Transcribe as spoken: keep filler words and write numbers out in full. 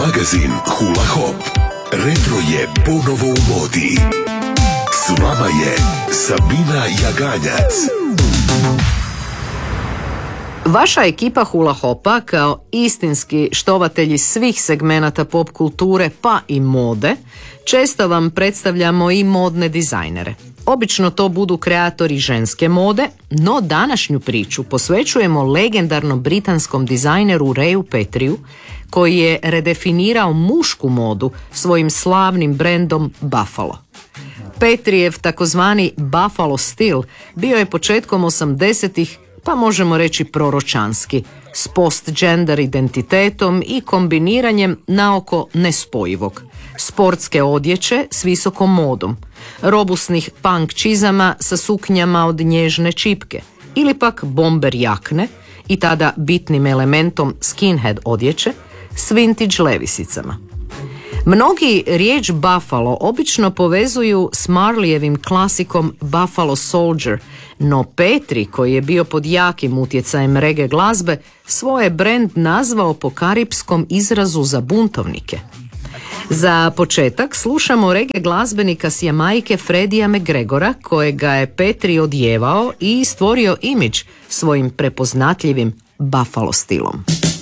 Magazin Hula Hop. Retro je ponovo u modi. S vama je Sabina Jaganjac. Vaša ekipa Hula Hopa kao istinski štovatelji svih segmenata pop kulture pa i mode, često vam predstavljamo i modne dizajnere. Obično to budu kreatori ženske mode, no današnju priču posvećujemo legendarnom britanskom dizajneru Rayu Petriju, koji je redefinirao mušku modu svojim slavnim brendom Buffalo. Petrijev takozvani Buffalo stil bio je početkom osamdesetih, pa možemo reći proročanski, s post-gender identitetom i kombiniranjem naoko nespojivog. Sportske odjeće s visokom modom, robusnih punk čizama sa suknjama od nježne čipke ili pak bomber jakne i tada bitnim elementom skinhead odjeće s vintage levisicama. Mnogi riječ Buffalo obično povezuju s Marleyjevim klasikom Buffalo Soldier, no Petri, koji je bio pod jakim utjecajem reggae glazbe, svoj je brend nazvao po karipskom izrazu za buntovnike. Za početak slušamo reggae glazbenika s Jamajke Freddija McGregora, kojega je Petri odjevao i stvorio imidž svojim prepoznatljivim Buffalo stilom.